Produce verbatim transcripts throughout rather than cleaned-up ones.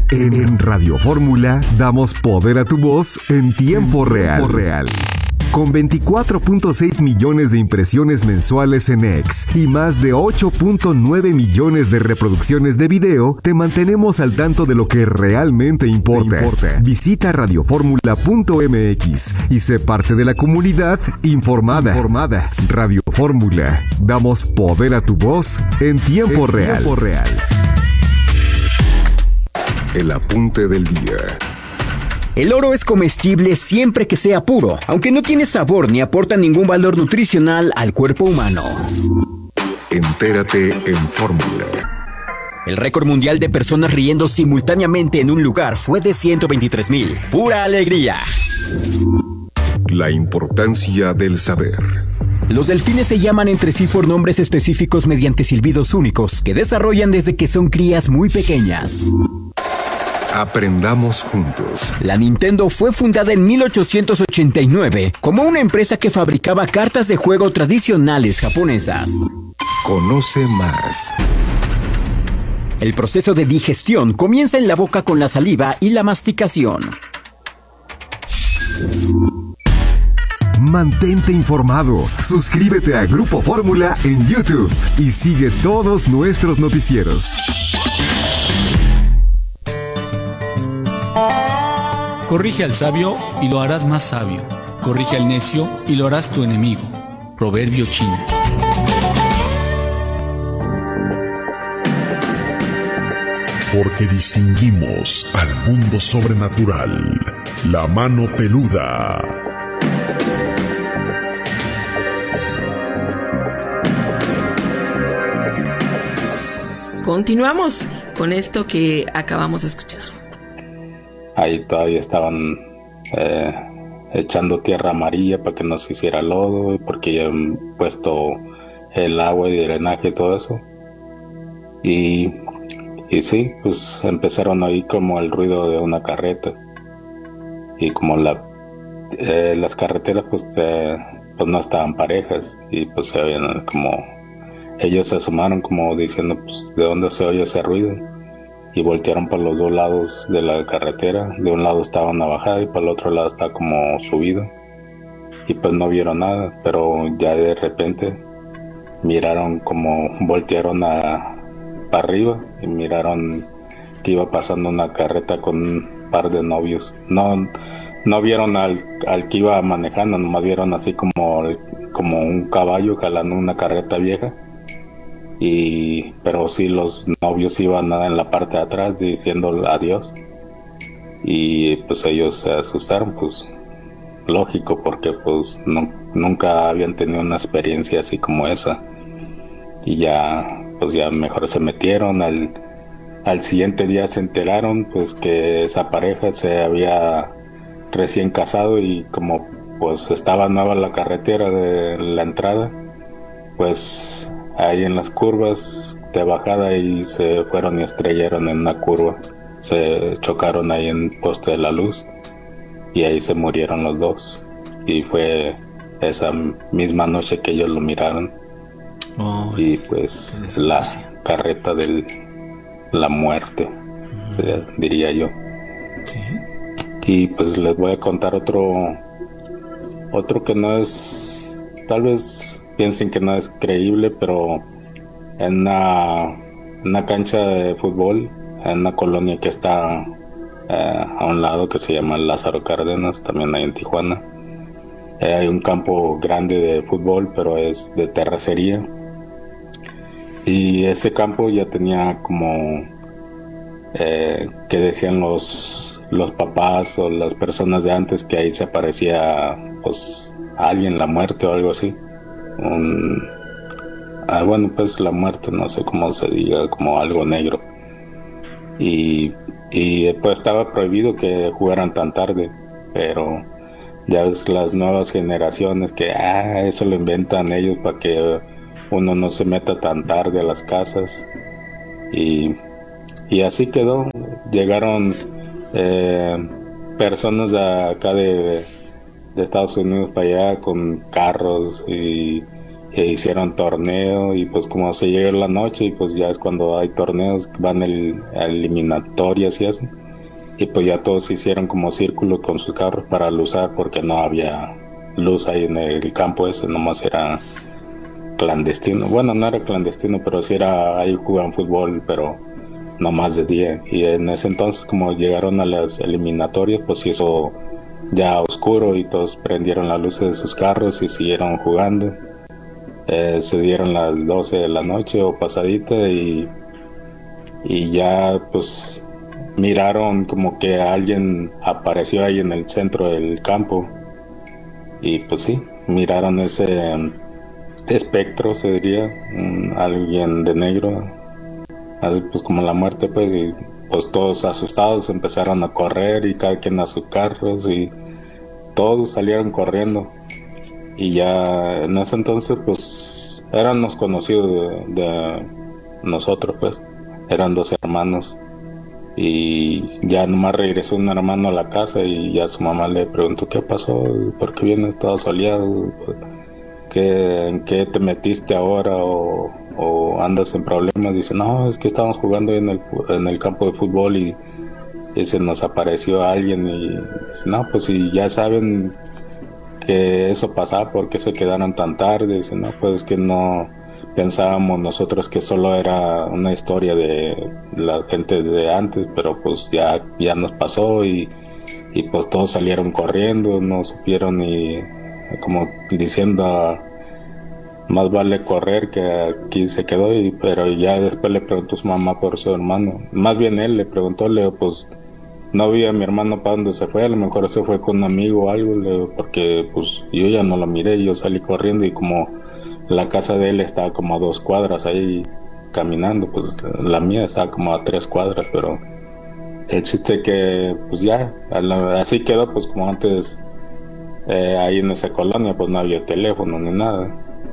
En Radio Fórmula damos poder a tu voz en tiempo real. real. Con veinticuatro punto seis millones de impresiones mensuales en X y más de ocho punto nueve millones de reproducciones de video, te mantenemos al tanto de lo que realmente importa. importa. Visita radio fórmula punto m x y sé parte de la comunidad informada. informada. Radio Fórmula. Damos poder a tu voz en tiempo en real. Tiempo real. El apunte del día. El oro es comestible siempre que sea puro, aunque no tiene sabor ni aporta ningún valor nutricional al cuerpo humano. Entérate en Fórmula. El récord mundial de personas riendo simultáneamente en un lugar fue de ciento veintitrés mil. ¡Pura alegría! La importancia del saber. Los delfines se llaman entre sí por nombres específicos mediante silbidos únicos que desarrollan desde que son crías muy pequeñas. Aprendamos juntos. La Nintendo fue fundada en mil ochocientos ochenta y nueve como una empresa que fabricaba cartas de juego tradicionales japonesas. Conoce más. El proceso de digestión comienza en la boca con la saliva y la masticación. Mantente informado. Suscríbete a Grupo Fórmula en YouTube y sigue todos nuestros noticieros. Corrige al sabio y lo harás más sabio. Corrige al necio y lo harás tu enemigo. Proverbio chino. Porque distinguimos al mundo sobrenatural. La mano peluda. Continuamos con esto que acabamos de escuchar. Ahí todavía estaban eh, echando tierra amarilla para que no se hiciera lodo, porque ya han puesto el agua y drenaje y todo eso. Y, y sí, pues empezaron a oír como el ruido de una carreta. Y como la, eh, las carreteras pues, eh, pues no estaban parejas, y pues se habían como... Ellos se asomaron como diciendo, pues, ¿de dónde se oye ese ruido? Y voltearon por los dos lados de la carretera. De un lado estaba una bajada y por el otro lado estaba como subido. Y pues no vieron nada, pero ya de repente miraron como voltearon a, para arriba y miraron que iba pasando una carreta con un par de novios. No, no vieron al, al que iba manejando, nomás vieron así como, como un caballo jalando una carreta vieja. Y pero sí, los novios iban en la parte de atrás diciendo adiós, y pues ellos se asustaron, pues lógico, porque pues no, nunca habían tenido una experiencia así como esa, y ya pues ya mejor se metieron. Al, al siguiente día se enteraron pues que esa pareja se había recién casado, y como pues estaba nueva la carretera de la entrada, pues ahí en las curvas de bajada, y se fueron y estrellaron en una curva, se chocaron ahí en el poste de la luz y ahí se murieron los dos. Y fue esa misma noche que ellos lo miraron. Oh, y pues la carreta de la muerte, uh-huh. o sea, diría yo. ¿Qué? Y pues les voy a contar otro otro que no es, tal vez piensen que no es creíble, pero en una, una cancha de fútbol, en una colonia que está eh, a un lado, que se llama Lázaro Cárdenas, también hay en Tijuana, eh, hay un campo grande de fútbol, pero es de terracería, y ese campo ya tenía como eh, que decían los, los papás o las personas de antes, que ahí se aparecía pues alguien, la muerte o algo así. Un, ah, bueno, pues la muerte, no sé cómo se diga, como algo negro, y, y pues estaba prohibido que jugaran tan tarde, pero ya ves las nuevas generaciones que ah, eso lo inventan ellos para que uno no se meta tan tarde a las casas, y, y así quedó. Llegaron eh, personas de acá de de Estados Unidos para allá con carros y, e hicieron torneo y pues como se llega la noche y pues ya es cuando hay torneos, van el, a eliminatorias y eso, y pues ya todos hicieron como círculo con sus carros para luzar porque no había luz ahí en el campo ese, nomás era clandestino, bueno no era clandestino pero sí era, ahí jugaban fútbol pero no más de día, y en ese entonces como llegaron a las eliminatorias pues hizo ya oscuro y todos prendieron las luces de sus carros y siguieron jugando. Eh, se dieron las doce de la noche o pasadita y, y ya pues miraron como que alguien apareció ahí en el centro del campo y pues sí, miraron ese um, espectro, se diría, um, alguien de negro, así pues como la muerte pues, y pues todos asustados empezaron a correr y cada quien a sus carros y todos salieron corriendo. Y ya en ese entonces pues eran los conocidos de, de nosotros pues, eran dos hermanos y ya nomás regresó un hermano a la casa y ya su mamá le preguntó qué pasó, por qué vienes todo soleado, ¿Qué, en qué te metiste ahora o, o andas en problemas. Dice no, es que estábamos jugando en el, en el campo de fútbol y, y se nos apareció alguien y dice, no pues si ya saben que eso pasaba, ¿por qué se quedaron tan tarde? Dice, no, pues que no pensábamos nosotros que solo era una historia de la gente de antes, pero pues ya, ya nos pasó y, y pues todos salieron corriendo, no supieron ni como diciendo más vale correr que aquí se quedó, y, pero ya después le preguntó su mamá por su hermano, más bien él le preguntó, le dijo, pues no vi a mi hermano para dónde se fue, a lo mejor se fue con un amigo o algo, le, porque pues yo ya no lo miré, yo salí corriendo y como la casa de él estaba como a dos cuadras ahí caminando, pues la mía estaba como a tres cuadras, pero el chiste que pues ya, así quedó, pues como antes eh, ahí en esa colonia pues no había teléfono ni nada,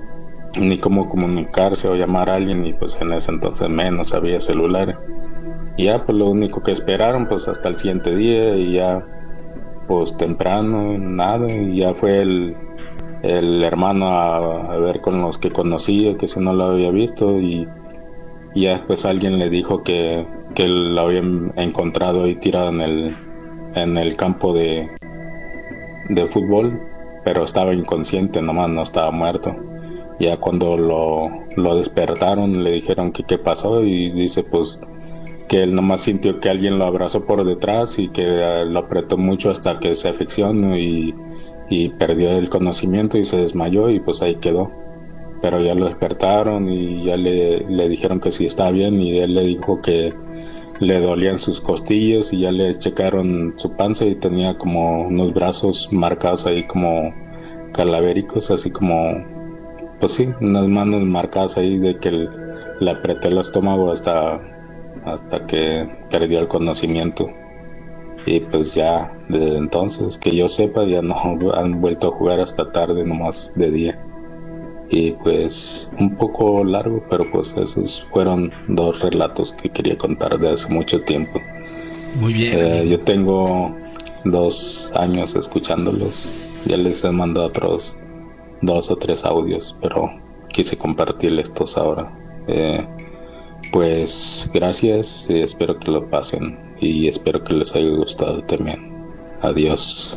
ni cómo comunicarse o llamar a alguien, y pues en ese entonces menos había celulares. Y ya pues lo único que esperaron pues hasta el siguiente día, y ya pues temprano nada, y ya fue el, el hermano a, a ver con los que conocía, que si no lo había visto, y, y ya pues alguien le dijo que, que lo habían encontrado ahí tirado en el, en el campo de, de fútbol, pero estaba inconsciente nomás, no estaba muerto. Ya cuando lo, lo despertaron le dijeron que qué pasó, y dice pues que él nomás sintió que alguien lo abrazó por detrás y que lo apretó mucho hasta que se asfixió y, y perdió el conocimiento y se desmayó, y pues ahí quedó. Pero ya lo despertaron y ya le, le dijeron que sí estaba bien, y él le dijo que le dolían sus costillas, y ya le checaron su panza y tenía como unos brazos marcados ahí como calavéricos, así como pues sí, unas manos marcadas ahí de que le, le apreté el estómago hasta hasta que perdió el conocimiento. Y pues ya desde entonces que yo sepa ya no han vuelto a jugar hasta tarde, nomás de día. Y pues un poco largo, pero pues esos fueron dos relatos que quería contar de hace mucho tiempo. Muy bien. Eh, yo tengo dos años escuchándolos, ya les he mandado otros dos o tres audios, pero quise compartirles estos ahora. Eh, Pues gracias, y espero que lo pasen y espero que les haya gustado también. Adiós.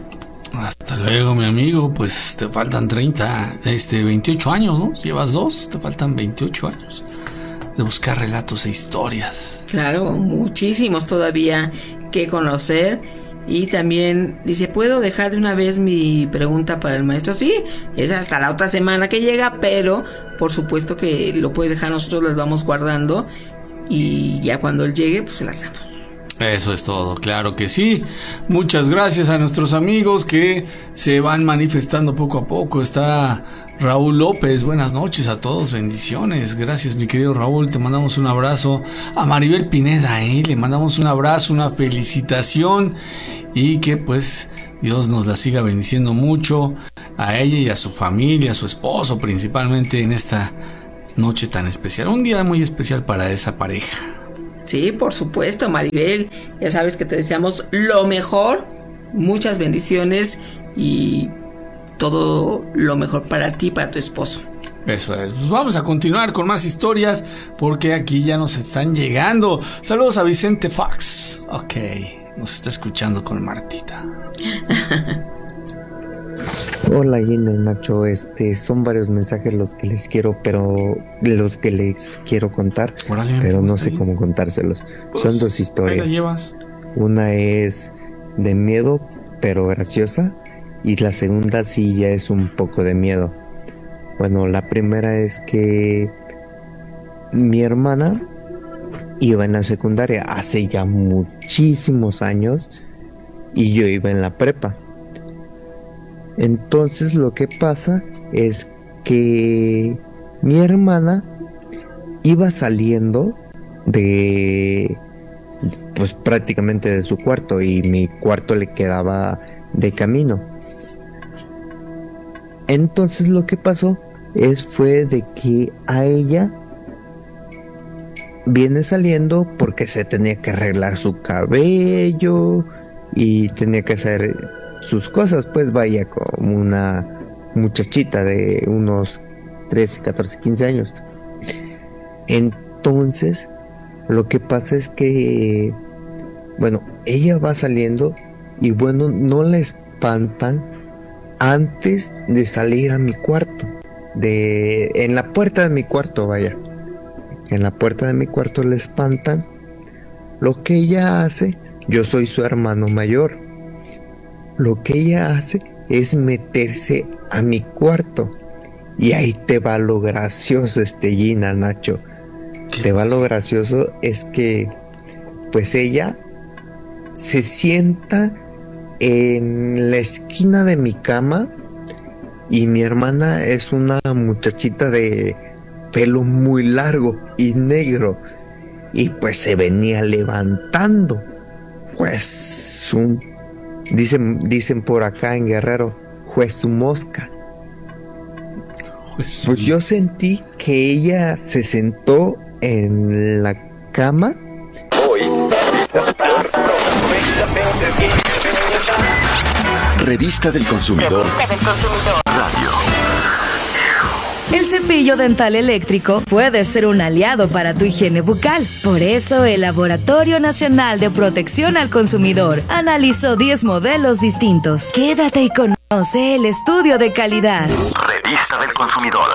Hasta luego, mi amigo. Pues te faltan treinta, este, veintiocho años, ¿no? Llevas dos, te faltan veintiocho años de buscar relatos e historias. Claro, muchísimos todavía que conocer. Y también dice, ¿puedo dejar de una vez mi pregunta para el maestro? Sí, es hasta la otra semana que llega, pero por supuesto que lo puedes dejar, nosotros las vamos guardando y ya cuando él llegue, pues se las damos. Eso es todo, claro que sí. Muchas gracias a nuestros amigos que se van manifestando poco a poco. Está Raúl López, buenas noches a todos, bendiciones. Gracias, mi querido Raúl, te mandamos un abrazo. A Maribel Pineda, ¿eh? Le mandamos un abrazo, una felicitación, y que pues Dios nos la siga bendiciendo mucho a ella y a su familia, a su esposo principalmente en esta noche tan especial, un día muy especial para esa pareja. Sí, por supuesto, Maribel, ya sabes que te deseamos lo mejor, muchas bendiciones y todo lo mejor para ti y para tu esposo. Eso es. Pues vamos a continuar con más historias porque aquí ya nos están llegando. Saludos a Vicente Fox. Ok, nos está escuchando con Martita. Hola Gina y Nacho, este son varios mensajes los que les quiero, pero los que les quiero contar, Órale, pero no sé cómo contárselos. Pues, son dos historias. ¿Qué llevas? Una es de miedo, pero graciosa, y la segunda sí ya es un poco de miedo. Bueno, la primera es que mi hermana iba en la secundaria hace ya muchísimos años y yo iba en la prepa. Entonces lo que pasa es que mi hermana iba saliendo de, pues prácticamente de su cuarto, y mi cuarto le quedaba de camino. Entonces lo que pasó es fue de que a ella viene saliendo porque se tenía que arreglar su cabello y tenía que hacer sus cosas, pues vaya, como una muchachita de unos trece, catorce, quince años. Entonces lo que pasa es que, bueno, ella va saliendo y bueno, no la espantan antes de salir a mi cuarto, de en la puerta de mi cuarto, vaya, en la puerta de mi cuarto la espantan. Lo que ella hace, yo soy su hermano mayor, lo que ella hace es meterse a mi cuarto, y ahí te va lo gracioso, este Gina, Nacho, te va lo gracioso, es que pues ella se sienta en la esquina de mi cama, y mi hermana es una muchachita de pelo muy largo y negro, y pues se venía levantando, pues un, dicen, dicen por acá en Guerrero, pues su mosca. Pues, pues yo sentí que ella se sentó en la cama. Revista del Consumidor. Radio. El cepillo dental eléctrico puede ser un aliado para tu higiene bucal. Por eso, el Laboratorio Nacional de Protección al Consumidor analizó diez modelos distintos. Quédate y conoce el estudio de calidad. Revista del Consumidor.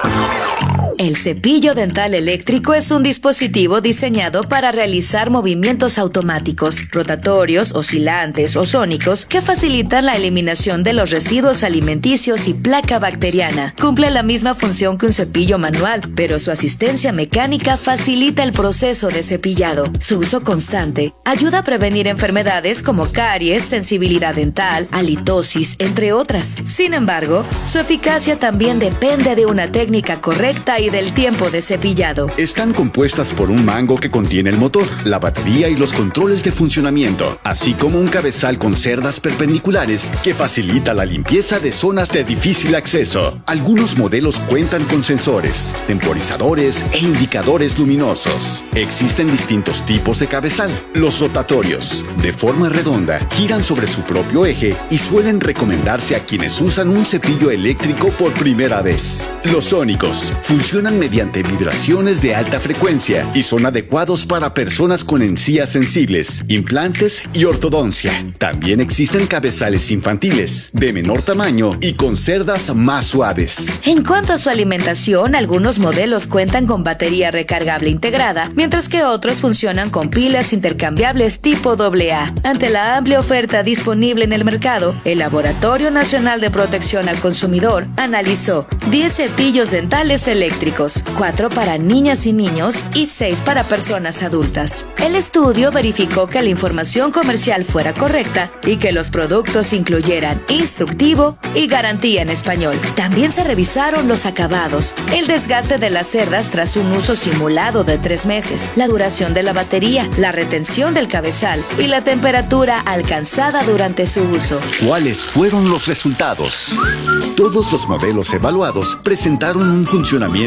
El cepillo dental eléctrico es un dispositivo diseñado para realizar movimientos automáticos, rotatorios, oscilantes o sónicos que facilitan la eliminación de los residuos alimenticios y placa bacteriana. Cumple la misma función que un cepillo manual, pero su asistencia mecánica facilita el proceso de cepillado. Su uso constante ayuda a prevenir enfermedades como caries, sensibilidad dental, halitosis, entre otras. Sin embargo, su eficacia también depende de una técnica correcta y del tiempo de cepillado. Están compuestas por un mango que contiene el motor, la batería y los controles de funcionamiento, así como un cabezal con cerdas perpendiculares que facilita la limpieza de zonas de difícil acceso. Algunos modelos cuentan con sensores, temporizadores e indicadores luminosos. Existen distintos tipos de cabezal. Los rotatorios, de forma redonda, giran sobre su propio eje y suelen recomendarse a quienes usan un cepillo eléctrico por primera vez. Los sónicos funcionan mediante vibraciones de alta frecuencia y son adecuados para personas con encías sensibles, implantes y ortodoncia. También existen cabezales infantiles, de menor tamaño y con cerdas más suaves. En cuanto a su alimentación, algunos modelos cuentan con batería recargable integrada, mientras que otros funcionan con pilas intercambiables tipo doble A. Ante la amplia oferta disponible en el mercado, el Laboratorio Nacional de Protección al Consumidor analizó diez cepillos dentales eléctricos, cuatro para niñas y niños y seis para personas adultas. El estudio verificó que la información comercial fuera correcta y que los productos incluyeran instructivo y garantía en español. También se revisaron los acabados, el desgaste de las cerdas tras un uso simulado de tres meses, la duración de la batería, la retención del cabezal y la temperatura alcanzada durante su uso. ¿Cuáles fueron los resultados? Todos los modelos evaluados presentaron un funcionamiento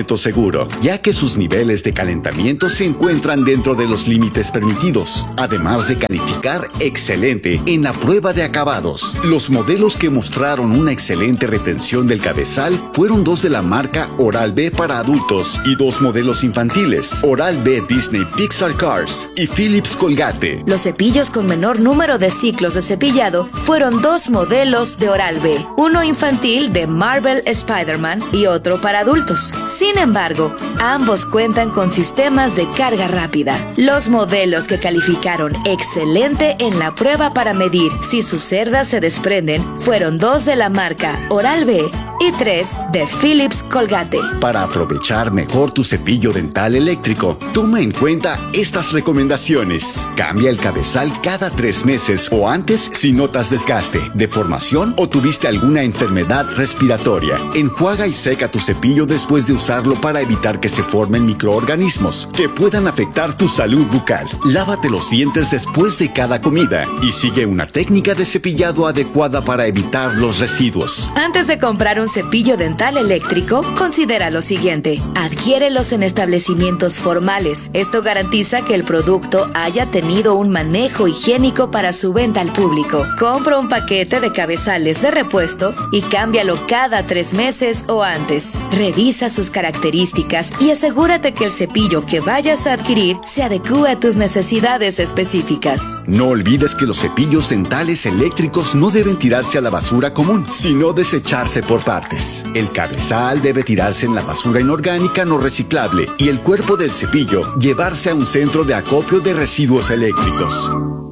calentamiento seguro, ya que sus niveles de calentamiento se encuentran dentro de los límites permitidos, además de calificar excelente en la prueba de acabados. Los modelos que mostraron una excelente retención del cabezal fueron dos de la marca Oral-B para adultos y dos modelos infantiles, Oral-B Disney Pixar Cars y Philips Colgate. Los cepillos con menor número de ciclos de cepillado fueron dos modelos de Oral-B, uno infantil de Marvel Spider-Man y otro para adultos. Sin embargo, ambos cuentan con sistemas de carga rápida. Los modelos que calificaron excelente en la prueba para medir si sus cerdas se desprenden fueron dos de la marca Oral-B y tres de Philips Colgate. Para aprovechar mejor tu cepillo dental eléctrico, toma en cuenta estas recomendaciones. Cambia el cabezal cada tres meses o antes si notas desgaste, deformación o tuviste alguna enfermedad respiratoria. Enjuaga y seca tu cepillo después de usarlo para evitar que se formen microorganismos que puedan afectar tu salud bucal. Lávate los dientes después de cada comida y sigue una técnica de cepillado adecuada para evitar los residuos. Antes de comprar un cepillo dental eléctrico, considera lo siguiente: adquiérelos en establecimientos formales. Esto garantiza que el producto haya tenido un manejo higiénico para su venta al público. Compra un paquete de cabezales de repuesto y cámbialo cada tres meses o antes. Revisa sus características y asegúrate que el cepillo que vayas a adquirir se adecúe a tus necesidades específicas. No olvides que los cepillos dentales eléctricos no deben tirarse a la basura común, sino desecharse por partes. El cabezal debe tirarse en la basura inorgánica no reciclable y el cuerpo del cepillo llevarse a un centro de acopio de residuos eléctricos.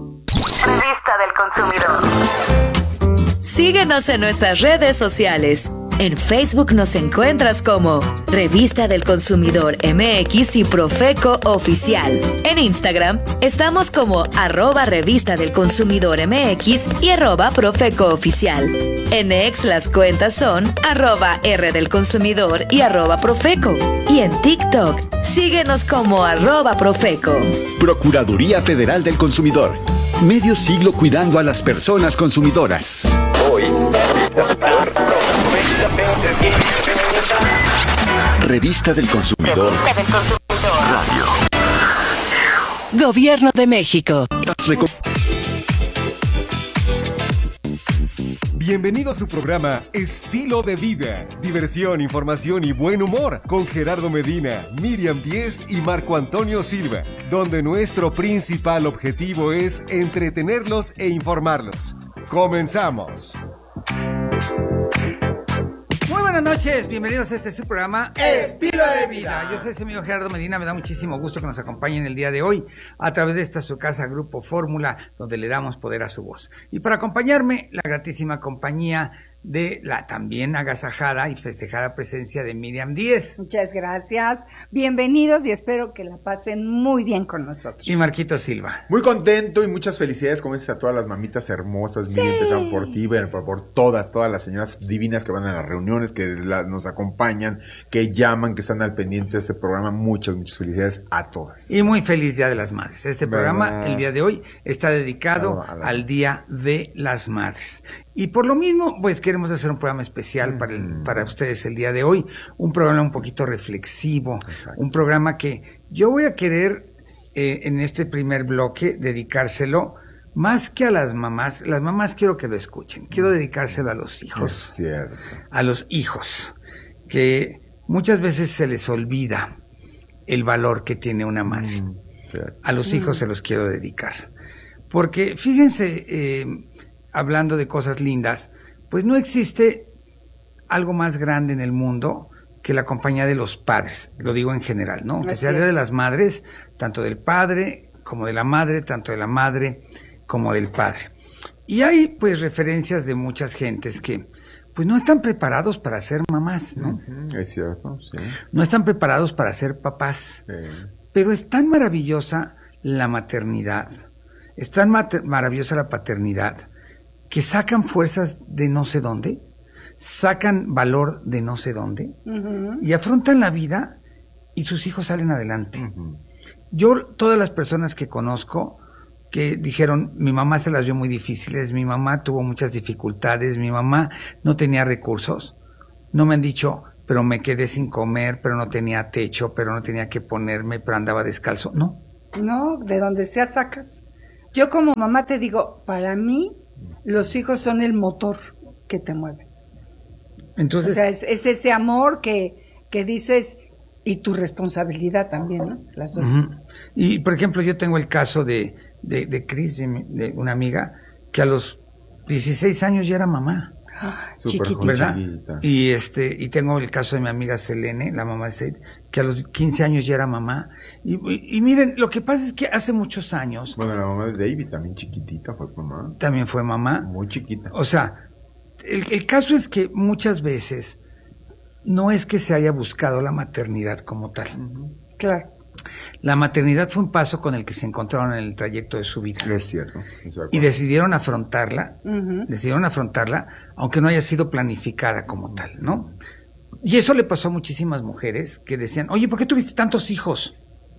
Revista del Consumidor. Síguenos en nuestras redes sociales. En Facebook nos encuentras como Revista del Consumidor M X y Profeco Oficial. En Instagram estamos como arroba Revista del Consumidor M X y arroba Profeco Oficial. En X las cuentas son arroba R del Consumidor y arroba Profeco. Y en TikTok síguenos como arroba Profeco. Procuraduría Federal del Consumidor. Medio siglo cuidando a las personas consumidoras. Hoy. Revista del Consumidor. Radio. Gobierno de México. Bienvenido a su programa Estilo de Vida, diversión, información y buen humor con Gerardo Medina, Miriam Díez y Marco Antonio Silva, donde nuestro principal objetivo es entretenerlos e informarlos. ¡Comenzamos! Muy buenas noches, bienvenidos a este su programa Estilo de Vida. Yo soy su amigo Gerardo Medina, me da muchísimo gusto que nos acompañen el día de hoy a través de esta su casa Grupo Fórmula, donde le damos poder a su voz. Y para acompañarme, la gratísima compañía de la también agasajada y festejada presencia de Miriam Díez. Muchas gracias, bienvenidos y espero que la pasen muy bien con nosotros. Y Marquito Silva. Muy contento y muchas felicidades, como dices, a todas las mamitas hermosas. Sí. Miriam, empezamos por ti, por, por todas, todas las señoras divinas que van a las reuniones, que la, nos acompañan, que llaman, que están al pendiente de este programa. Muchas, muchas felicidades a todas. Y muy feliz Día de las Madres. Este programa, ¿verdad? El día de hoy, está dedicado claro, al Día de las Madres. Y por lo mismo, pues queremos hacer un programa especial para, el, para ustedes el día de hoy, un programa un poquito reflexivo, exacto, un programa que yo voy a querer eh, en este primer bloque dedicárselo más que a las mamás. Las mamás quiero que lo escuchen, quiero dedicárselo a los hijos, es cierto, a los hijos, que muchas veces se les olvida el valor que tiene una madre. Mm, a los hijos mm. se los quiero dedicar, porque fíjense, eh, hablando de cosas lindas, pues no existe algo más grande en el mundo que la compañía de los padres, lo digo en general, ¿no? Que sea Día de las Madres, tanto del padre como de la madre, tanto de la madre como del padre. Y hay pues referencias de muchas gentes que pues no están preparados para ser mamás, ¿no? Uh-huh, es cierto, sí. No están preparados para ser papás, sí. Pero es tan maravillosa la maternidad, es tan mater- maravillosa la paternidad, que sacan fuerzas de no sé dónde, sacan valor de no sé dónde, uh-huh, y afrontan la vida y sus hijos salen adelante. Uh-huh. Yo, todas las personas que conozco que dijeron, mi mamá se las vio muy difíciles, mi mamá tuvo muchas dificultades, mi mamá no tenía recursos, no me han dicho, pero me quedé sin comer, pero no tenía techo, pero no tenía que ponerme, pero andaba descalzo. No. No, de donde sea sacas. Yo como mamá te digo, para mí los hijos son el motor que te mueve. Entonces, o sea, es, es ese amor que, que dices, y tu responsabilidad también, ¿no? Las dos. Uh-huh. Y por ejemplo, yo tengo el caso de, de, de Cris, de, de una amiga, que a los dieciséis años ya era mamá. Ah, chiquitita, ¿verdad? Chiquita. Y este, y tengo el caso de mi amiga Selene, la mamá de Seid, que a los quince años ya era mamá. Y, y, y miren, lo que pasa es que hace muchos años. Bueno, la mamá de David también chiquitita fue mamá. También fue mamá. Muy chiquita. O sea, el, el caso es que muchas veces no es que se haya buscado la maternidad como tal. Uh-huh. Claro. La maternidad fue un paso con el que se encontraron en el trayecto de su vida. Es cierto. Y decidieron afrontarla, uh-huh. decidieron afrontarla, aunque no haya sido planificada como tal, ¿no? Y eso le pasó a muchísimas mujeres que decían, oye, ¿por qué tuviste tantos hijos?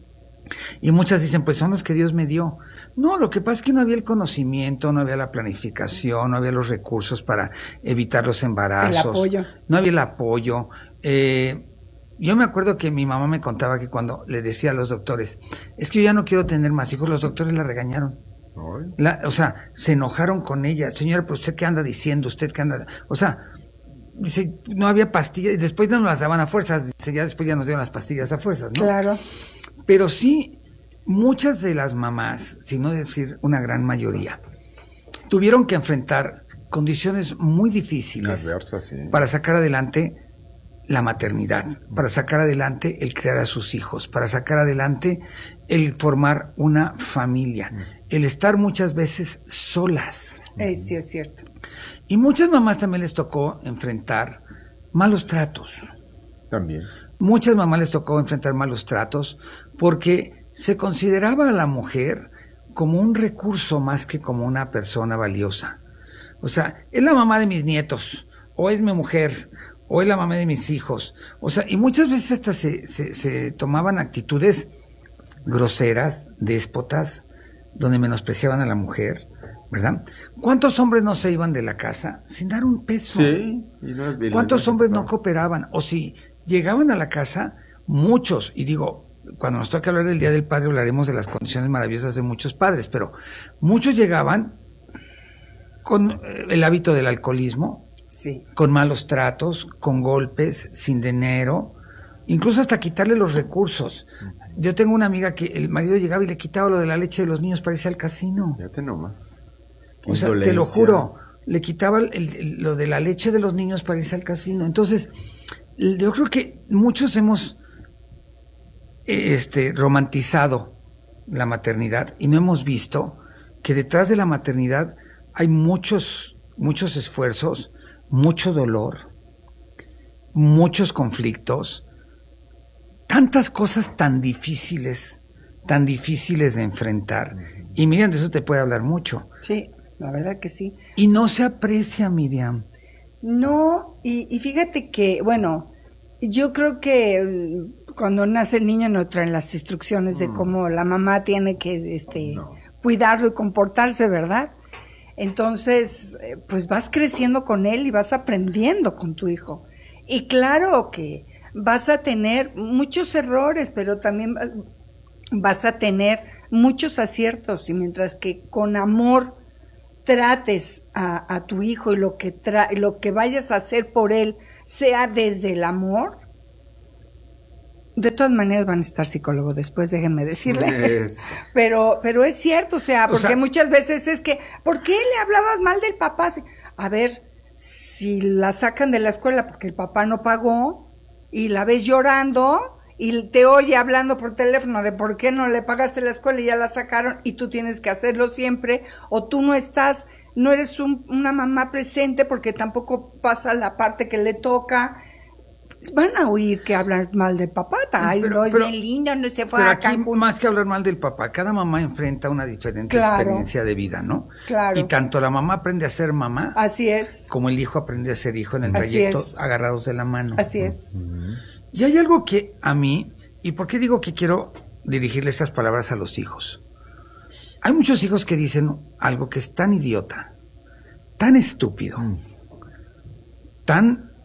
Y muchas dicen, pues son los que Dios me dio. No, lo que pasa es que no había el conocimiento, no había la planificación, no había los recursos para evitar los embarazos. El apoyo. No había el apoyo. Eh, yo me acuerdo que mi mamá me contaba que cuando le decía a los doctores, es que yo ya no quiero tener más hijos, los doctores la regañaron. La, o sea, se enojaron con ella. Señora, pero usted qué anda diciendo, usted qué anda... O sea, dice, no había pastillas, y después no nos las daban a fuerzas, dice, ya después ya nos dieron las pastillas a fuerzas, ¿no? Claro. Pero sí, muchas de las mamás, si no decir una gran mayoría, tuvieron que enfrentar condiciones muy difíciles adversas, sí, para sacar adelante la maternidad, para sacar adelante el criar a sus hijos, para sacar adelante el formar una familia, el estar muchas veces solas. Eh, sí, es cierto. Y muchas mamás también les tocó enfrentar malos tratos. También. Muchas mamás les tocó enfrentar malos tratos porque se consideraba a la mujer como un recurso más que como una persona valiosa. O sea, es la mamá de mis nietos, o es mi mujer, o es la mamá de mis hijos. O sea, y muchas veces hasta se, se, se tomaban actitudes groseras, déspotas, donde menospreciaban a la mujer, ¿verdad? ¿Cuántos hombres no se iban de la casa sin dar un peso? Sí. Y no, y ¿Cuántos no, hombres no. no cooperaban? O si llegaban a la casa, muchos, y digo, cuando nos toque hablar del Día del Padre hablaremos de las condiciones maravillosas de muchos padres, pero muchos llegaban con el hábito del alcoholismo, sí, con malos tratos, con golpes, sin dinero, incluso hasta quitarle los recursos. Yo tengo una amiga que el marido llegaba y le quitaba lo de la leche de los niños para irse al casino. Fíjate nomás. Qué o sea, indolencia. te lo juro, le quitaba el, el, lo de la leche de los niños para irse al casino. Entonces, yo creo que muchos hemos este, romantizado la maternidad y no hemos visto que detrás de la maternidad hay muchos, muchos esfuerzos, mucho dolor, muchos conflictos, tantas cosas tan difíciles, tan difíciles de enfrentar. Y Miriam, de eso te puede hablar mucho. Sí, la verdad que sí. Y no se aprecia, Miriam. No, y, y fíjate que, bueno, yo creo que cuando nace el niño no traen las instrucciones de cómo la mamá tiene que este, no. cuidarlo y comportarse, ¿verdad? Entonces, pues vas creciendo con él y vas aprendiendo con tu hijo. Y claro que vas a tener muchos errores, pero también vas a tener muchos aciertos. Y mientras que con amor trates a, a tu hijo y lo que tra- lo que vayas a hacer por él sea desde el amor, de todas maneras van a estar psicólogos después, déjenme decirle. Eso. Pero, pero es cierto, o sea, porque o sea, muchas veces es que, ¿por qué le hablabas mal del papá? A ver, si la sacan de la escuela porque el papá no pagó y la ves llorando y te oye hablando por teléfono de por qué no le pagaste la escuela y ya la sacaron y tú tienes que hacerlo siempre, o tú no estás, no eres un, una mamá presente porque tampoco pasa la parte que le toca. Van a oír que hablan mal del papá. Ay, pero, no, es pero, bien lindo, no se fue pero a aquí, Cancún. más que hablar mal del papá, cada mamá enfrenta una diferente Claro. experiencia de vida, ¿no? Claro. Y tanto la mamá aprende a ser mamá, Así es, como el hijo aprende a ser hijo en el Así trayecto, es. agarrados de la mano. así es. Uh-huh. Y hay algo que a mí, ¿y por qué digo que quiero dirigirle estas palabras a los hijos? Hay muchos hijos que dicen algo que es tan idiota, tan estúpido, Mm. tan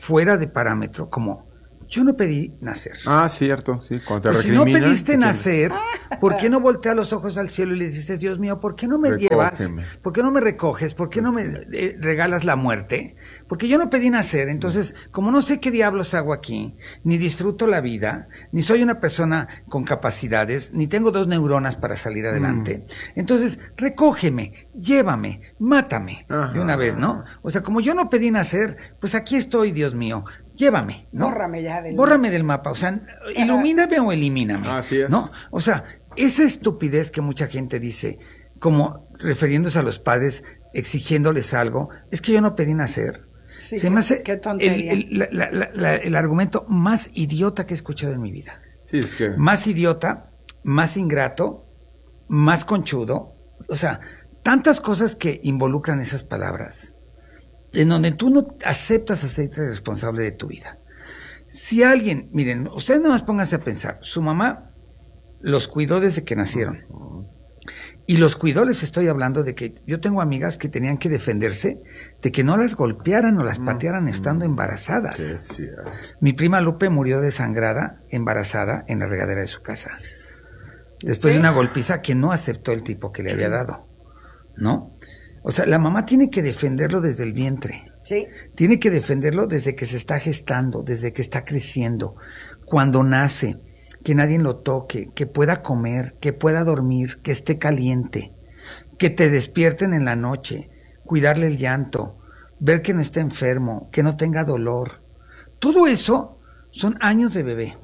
fuera de parámetro, como yo no pedí nacer. Ah, cierto, sí. Cuando te Pues si no recriminan, pediste te nacer, ¿por qué no volteas los ojos al cielo y le dices, Dios mío, ¿por qué no me llevas? ¿Por qué no me recoges? ¿Por qué no me eh, regalas la muerte? Porque yo no pedí nacer. Entonces, como no sé qué diablos hago aquí, ni disfruto la vida, ni soy una persona con capacidades, ni tengo dos neuronas para salir adelante, mm. entonces, recógeme, llévame, mátame, ajá, de una vez, ¿no? O sea, como yo no pedí nacer, pues aquí estoy, Dios mío. Llévame, ¿no? Bórrame ya del Bórrame del mapa, o sea, ilumíname o elimíname. Así es. ¿No? O sea, esa estupidez que mucha gente dice, como refiriéndose a los padres, exigiéndoles algo, es que yo no pedí nacer. Sí, Se me hace qué tontería. el, el, la, la, la, el argumento más idiota que he escuchado en mi vida. Sí, es que... Más idiota, más ingrato, más conchudo. O sea, tantas cosas que involucran esas palabras, en donde tú no aceptas hacerte responsable de tu vida. Si alguien, miren, ustedes nada más pónganse a pensar, su mamá los cuidó desde que nacieron. Y los cuidó, les estoy hablando de que yo tengo amigas que tenían que defenderse de que no las golpearan o las patearan estando embarazadas. Sí, sí. Mi prima Lupe murió desangrada, embarazada, en la regadera de su casa. Después ¿Sí? de una golpiza que no aceptó el tipo que le había dado, ¿no? O sea, la mamá tiene que defenderlo desde el vientre. Sí. Tiene que defenderlo desde que se está gestando, desde que está creciendo, cuando nace, que nadie lo toque, que pueda comer, que pueda dormir, que esté caliente, que te despierten en la noche, cuidarle el llanto, ver que no esté enfermo, que no tenga dolor. Todo eso son años de bebé.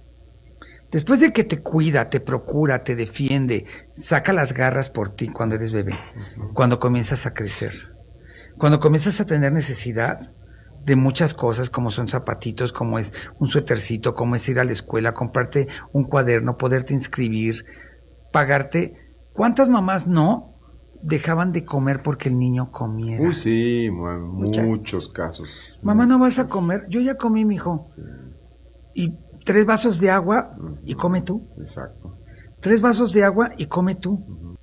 Después de que te cuida, te procura, te defiende, saca las garras por ti cuando eres bebé, uh-huh. cuando comienzas a crecer, cuando comienzas a tener necesidad de muchas cosas, como son zapatitos, como es un suétercito, como es ir a la escuela, comprarte un cuaderno, poderte inscribir, pagarte. ¿Cuántas mamás no dejaban de comer porque el niño comiera? Uy, sí, muchas. muchos casos. Mamá, ¿no vas a comer? Yo ya comí, mijo. Sí. Y tres vasos de agua y come tú. Exacto. Tres vasos de agua y come tú. Uh-huh.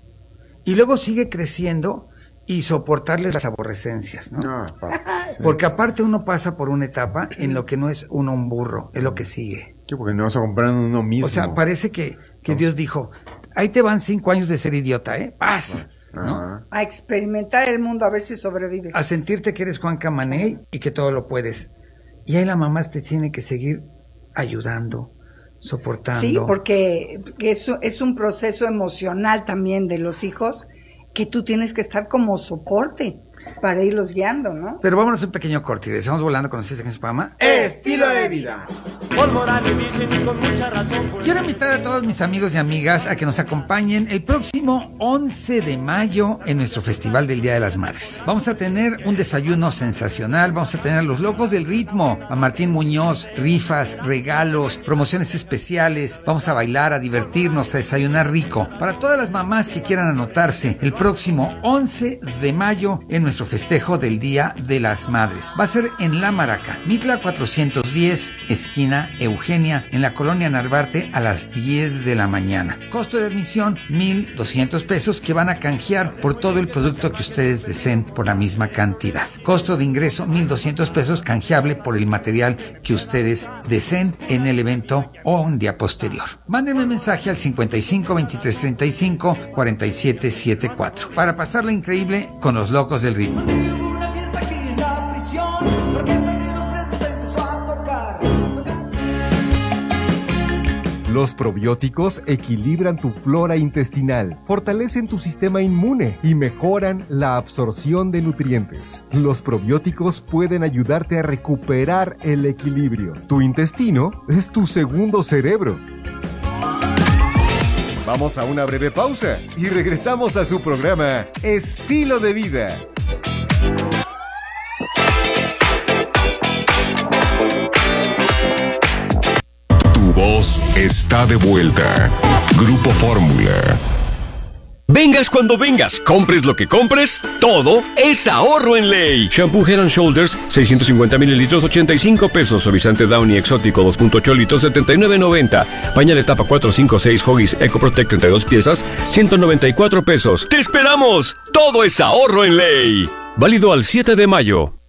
Y luego sigue creciendo y soportarle las aborrecencias, ¿no? No, porque aparte uno pasa por una etapa en lo que no es uno un burro, es lo que sigue. Sí, porque no vas a comprar uno mismo. O sea, parece que, que no. Dios dijo, ahí te van cinco años de ser idiota, ¿eh? ¡Paz! ¿No? A experimentar el mundo a ver si sobrevives. A sentirte que eres Juan Camaney y que todo lo puedes. Y ahí la mamá te tiene que seguir ayudando, soportando. Sí, porque eso es un proceso emocional también de los hijos que tú tienes que estar como soporte para irlos guiando, ¿no? Pero vámonos a un pequeño corte y regresamos volando con ustedes en su programa Estilo de Vida. Quiero invitar a todos mis amigos y amigas a que nos acompañen el próximo once de mayo en nuestro Festival del Día de las Madres. Vamos a tener un desayuno sensacional, vamos a tener a los locos del ritmo, a Martín Muñoz, rifas, regalos, promociones especiales, vamos a bailar, a divertirnos, a desayunar rico. Para todas las mamás que quieran anotarse, el próximo once de mayo en nuestro festejo del Día de las Madres. Va a ser en La Maraca, Mitla cuatrocientos diez, esquina Eugenia, en la colonia Narvarte, a las diez de la mañana. Costo de admisión, mil doscientos pesos, que van a canjear por todo el producto que ustedes deseen por la misma cantidad. Costo de ingreso, mil doscientos pesos, canjeable por el material que ustedes deseen en el evento o un día posterior. Mándenme mensaje al cincuenta y cinco, veintitrés, treinta y cinco, cuarenta y siete setenta y cuatro para pasarla increíble con los locos del ritmo. Los probióticos equilibran tu flora intestinal, fortalecen tu sistema inmune y mejoran la absorción de nutrientes. Los probióticos pueden ayudarte a recuperar el equilibrio. Tu intestino es tu segundo cerebro. Vamos a una breve pausa y regresamos a su programa Estilo de Vida. Voz está de vuelta. Grupo Fórmula. Vengas cuando vengas, compres lo que compres, todo es ahorro en ley. Shampoo Head and Shoulders, seiscientos cincuenta mililitros, ochenta y cinco pesos. Suavizante Downy Exótico, dos punto ocho litros, setenta y nueve noventa. Pañal etapa cuatro cinco seis Huggies Eco Protect, treinta y dos piezas, ciento noventa y cuatro pesos. ¡Te esperamos! Todo es ahorro en ley. Válido al siete de mayo.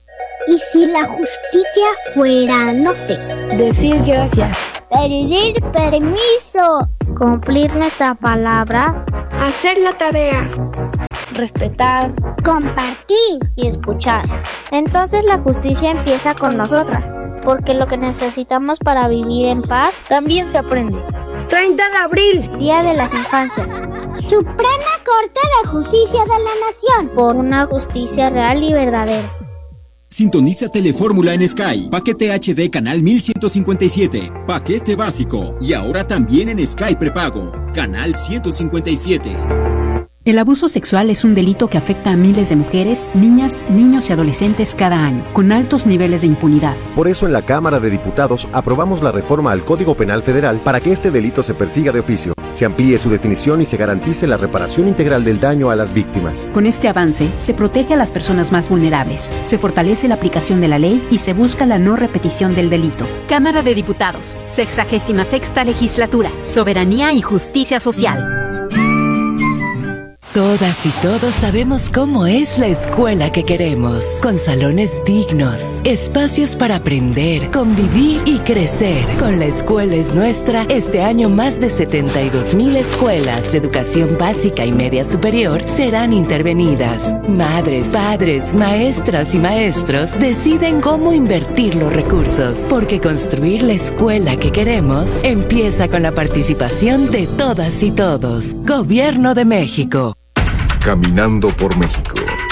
¿Y si la justicia fuera, no sé, decir gracias, pedir permiso, cumplir nuestra palabra, hacer la tarea, respetar, compartir y escuchar? Entonces la justicia empieza con nosotras, porque lo que necesitamos para vivir en paz también se aprende. treinta de abril, Día de las Infancias. Suprema Corte de Justicia de la Nación, por una justicia real y verdadera. Sintoniza Telefórmula en Sky, paquete H D canal mil ciento cincuenta y siete, paquete básico y ahora también en Sky prepago, canal ciento cincuenta y siete. El abuso sexual es un delito que afecta a miles de mujeres, niñas, niños y adolescentes cada año, con altos niveles de impunidad. Por eso en la Cámara de Diputados aprobamos la reforma al Código Penal Federal para que este delito se persiga de oficio, se amplíe su definición y se garantice la reparación integral del daño a las víctimas. Con este avance, se protege a las personas más vulnerables, se fortalece la aplicación de la ley y se busca la no repetición del delito. Cámara de Diputados, sexagésima sexta legislatura, soberanía y justicia social. Todas y todos sabemos cómo es la escuela que queremos, con salones dignos, espacios para aprender, convivir y crecer. Con La Escuela es Nuestra, este año más de setenta y dos mil escuelas de educación básica y media superior serán intervenidas. Madres, padres, maestras y maestros deciden cómo invertir los recursos, porque construir la escuela que queremos empieza con la participación de todas y todos. Gobierno de México. Caminando por México.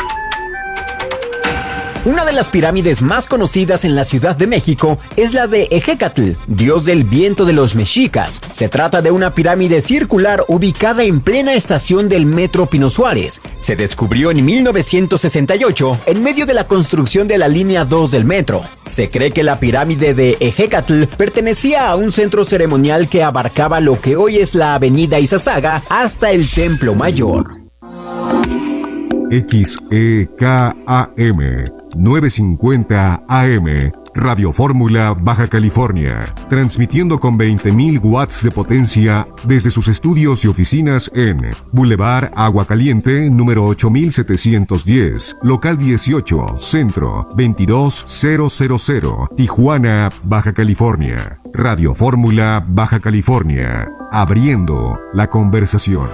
Una de las pirámides más conocidas en la Ciudad de México es la de Ejecatl, dios del viento de los mexicas. Se trata de una pirámide circular ubicada en plena estación del Metro Pino Suárez. Se descubrió en mil novecientos sesenta y ocho en medio de la construcción de la línea dos del metro. Se cree que la pirámide de Ejecatl pertenecía a un centro ceremonial que abarcaba lo que hoy es la avenida Izazaga hasta el Templo Mayor. X E K A M novecientos cincuenta A M, Radio Fórmula, Baja California, transmitiendo con veinte mil watts de potencia desde sus estudios y oficinas en Boulevard Agua Caliente, número ocho mil setecientos diez, local dieciocho, Centro, veintidós mil, Tijuana, Baja California. Radio Fórmula, Baja California, abriendo la conversación.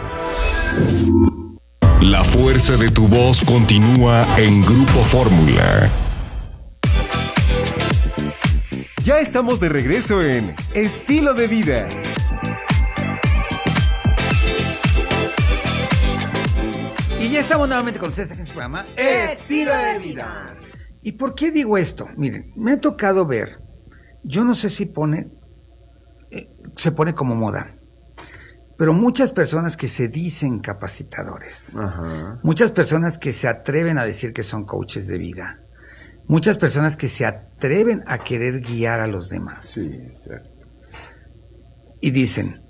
La fuerza de tu voz continúa en Grupo Fórmula. Ya estamos de regreso en Estilo de Vida. Y ya estamos nuevamente con ustedes en su programa Estilo de Vida. ¿Y por qué digo esto? Miren, me ha tocado ver, yo no sé si pone, eh, se pone como moda, pero muchas personas que se dicen capacitadores, Ajá. muchas personas que se atreven a decir que son coaches de vida, muchas personas que se atreven a querer guiar a los demás. Sí, cierto. Y dicen,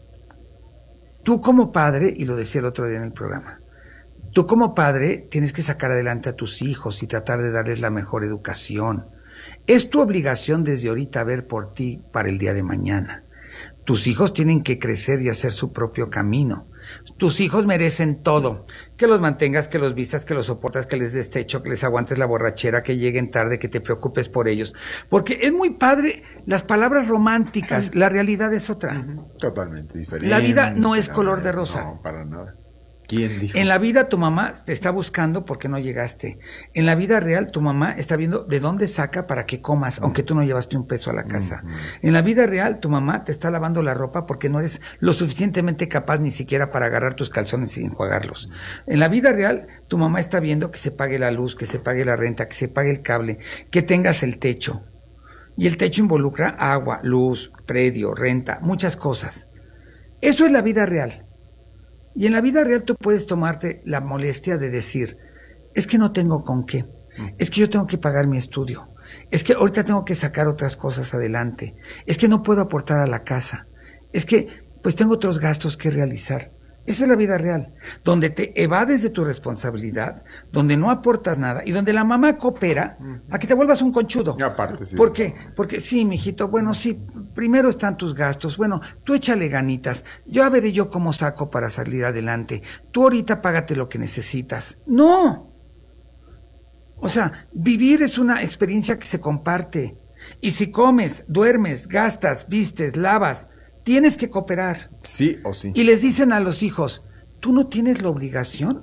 tú como padre, y lo decía el otro día en el programa, tú como padre tienes que sacar adelante a tus hijos y tratar de darles la mejor educación. Es tu obligación desde ahorita ver por ti para el día de mañana. Tus hijos tienen que crecer y hacer su propio camino. Tus hijos merecen todo. Que los mantengas, que los vistas, que los soportas, que les des techo, que les aguantes la borrachera, que lleguen tarde, que te preocupes por ellos. Porque es muy padre las palabras románticas, la realidad es otra. Totalmente diferente. La vida no es color de rosa. No, para nada. ¿Quién dijo? En la vida tu mamá te está buscando porque no llegaste. En la vida real tu mamá está viendo de dónde saca para que comas, aunque tú no llevaste un peso a la casa. Uh-huh. En la vida real tu mamá te está lavando la ropa porque no eres lo suficientemente capaz ni siquiera para agarrar tus calzones y enjuagarlos. En la vida real tu mamá está viendo que se pague la luz, que se pague la renta, que se pague el cable, que tengas el techo. Y el techo involucra agua, luz, predio, renta, muchas cosas. Eso es la vida real. Y en la vida real tú puedes tomarte la molestia de decir, es que no tengo con qué, es que yo tengo que pagar mi estudio, es que ahorita tengo que sacar otras cosas adelante, es que no puedo aportar a la casa, es que pues tengo otros gastos que realizar. Esa es la vida real, donde te evades de tu responsabilidad, donde no aportas nada y donde la mamá coopera a que te vuelvas un conchudo. Y aparte, sí. ¿Por qué? Porque sí, mijito, bueno, sí, primero están tus gastos, bueno, tú échale ganitas, yo a veré yo cómo saco para salir adelante, tú ahorita págate lo que necesitas. ¡No! O sea, vivir es una experiencia que se comparte. Y si comes, duermes, gastas, vistes, lavas, tienes que cooperar. Sí o sí. Y les dicen a los hijos, tú no tienes la obligación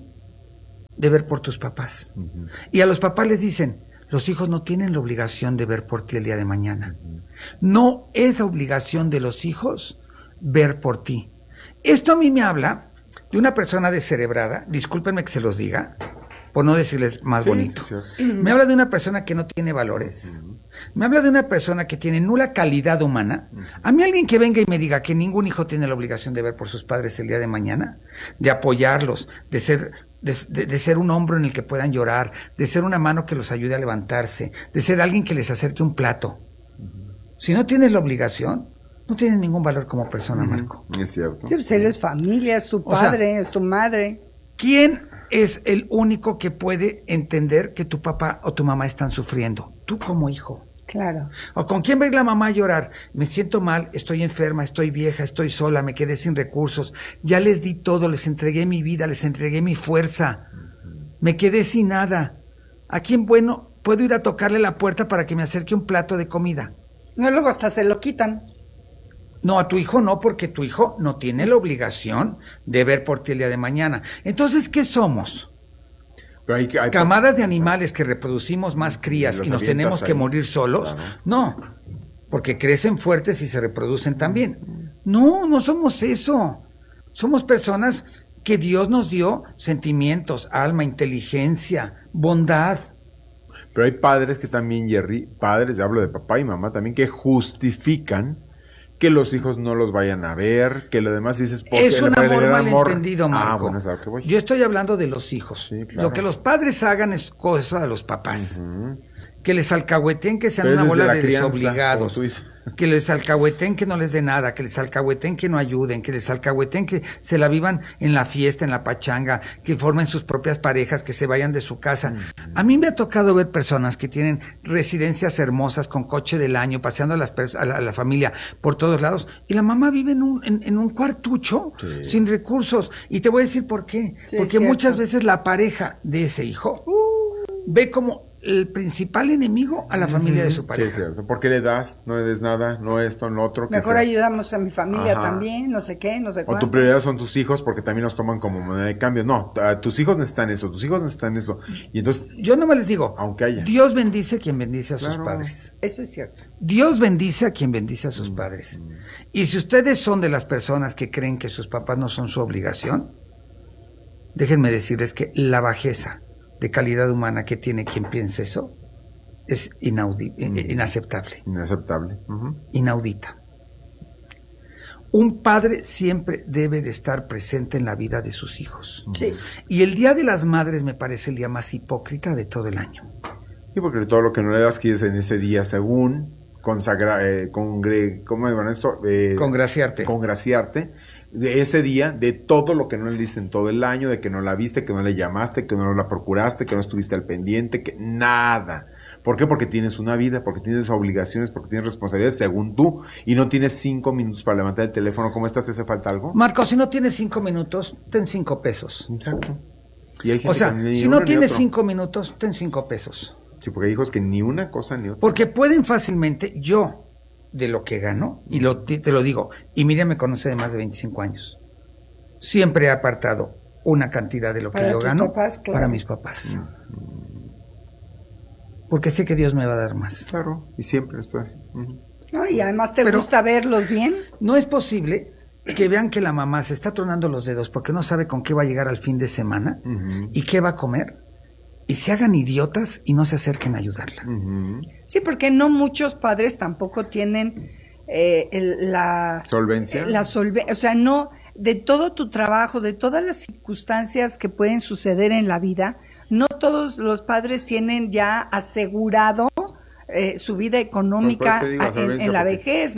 de ver por tus papás. Uh-huh. Y a los papás les dicen, los hijos no tienen la obligación de ver por ti el día de mañana. Uh-huh. No es obligación de los hijos ver por ti. Esto a mí me habla de una persona descerebrada, discúlpenme que se los diga, por no decirles más sí, bonito. Sí, sí. Me habla de una persona que no tiene valores. Uh-huh. Me habla de una persona que tiene nula calidad humana. Uh-huh. A mí alguien que venga y me diga que ningún hijo tiene la obligación de ver por sus padres el día de mañana, de apoyarlos, de ser, de, de, de ser un hombro en el que puedan llorar, de ser una mano que los ayude a levantarse, de ser alguien que les acerque un plato. Uh-huh. Si no tienes la obligación, no tienes ningún valor como persona, uh-huh. Marco. Es cierto. Sí, pues eres familia, es tu padre, o sea, es tu madre. ¿Quién es el único que puede entender que tu papá o tu mamá están sufriendo? Tú como hijo. Claro. ¿O con quién va a ir la mamá a llorar? Me siento mal, estoy enferma, estoy vieja, estoy sola, me quedé sin recursos. Ya les di todo, les entregué mi vida, les entregué mi fuerza. Me quedé sin nada. ¿A quién bueno puedo ir a tocarle la puerta para que me acerque un plato de comida? No, luego hasta se lo quitan. No, a tu hijo no, porque tu hijo no tiene la obligación de ver por ti el día de mañana. Entonces, ¿qué somos? Pero hay, hay ¿Camadas de animales que reproducimos más crías y, y nos tenemos ahí que morir solos? Claro. No, porque crecen fuertes y se reproducen también. No, no somos eso. Somos personas que Dios nos dio sentimientos, alma, inteligencia, bondad. Pero hay padres que también, Jerry, padres, hablo de papá y mamá también, que justifican que los hijos no los vayan a ver, que lo demás dices... Es un amor malentendido, Marco. Ah, bueno, ¿sabes qué voy? Yo estoy hablando de los hijos. Sí, claro. Lo que los padres hagan es cosa de los papás. Uh-huh. Que les alcahueten, que sean Pero una bola de crianza, desobligados. Que les alcahueten que no les dé nada, que les alcahueten que no ayuden, que les alcahueten que se la vivan en la fiesta, en la pachanga, que formen sus propias parejas, que se vayan de su casa. Uh-huh. A mí me ha tocado ver personas que tienen residencias hermosas, con coche del año, paseando a, las pers- a, la, a la familia por todos lados, y la mamá vive en un, en, en un cuartucho, sí. sin recursos. Y te voy a decir por qué. Sí, Porque muchas veces la pareja de ese hijo uh. ve como el principal enemigo a la familia uh-huh. de su pareja. Sí, es cierto. ¿Por qué le das? No le des nada, no esto, no otro. Mejor sea. ayudamos a mi familia Ajá. también, no sé qué, no sé cuánto. O tu prioridad son tus hijos porque también los toman como moneda de cambio. No, uh, tus hijos necesitan eso, tus hijos necesitan eso. Y entonces... Yo no me les digo, aunque haya. Dios bendice a quien bendice a claro. sus padres. Eso es cierto. Dios bendice a quien bendice a sus mm. padres. Mm. Y si ustedes son de las personas que creen que sus papás no son su obligación, déjenme decirles que la bajeza de calidad humana que tiene quien piensa eso es inaudi- inaceptable. Inaceptable. Uh-huh. Inaudita. Un padre siempre debe de estar presente en la vida de sus hijos. Sí. Y el Día de las Madres me parece el día más hipócrita de todo el año. Sí, porque todo lo que no le das quieres en ese día según consagra, eh, congre, ¿cómo se llama esto? Eh, congraciarte. Congraciarte. De ese día, de todo lo que no le diste en todo el año, de que no la viste, que no le llamaste, que no la procuraste, que no estuviste al pendiente, que nada. ¿Por qué? Porque tienes una vida, porque tienes obligaciones, porque tienes responsabilidades según tú y no tienes cinco minutos para levantar el teléfono. ¿Cómo estás? ¿Te hace falta algo? Marco, si no tienes cinco minutos, ten cinco pesos. Exacto. Y hay gente o sea, que si no tienes cinco minutos, ten cinco pesos. Sí, porque hay hijos que ni una cosa ni otra. Porque pueden fácilmente, yo, de lo que gano, y lo, te lo digo, y Miriam me conoce de más de veinticinco años, siempre he apartado una cantidad de lo que para yo gano papás, claro. para mis papás. Mm. Porque sé que Dios me va a dar más. Claro, y siempre estás. Uh-huh. No, y además te Pero gusta verlos bien. No es posible que vean que la mamá se está tronando los dedos porque no sabe con qué va a llegar al fin de semana uh-huh. y qué va a comer, y se hagan idiotas y no se acerquen a ayudarla. Uh-huh. Sí, porque no muchos padres tampoco tienen eh, el, la... ¿Solvencia? Eh, la solvencia, o sea, no, de todo tu trabajo, de todas las circunstancias que pueden suceder en la vida, no todos los padres tienen ya asegurado eh, su vida económica pues, pues, digo, en, en la vejez,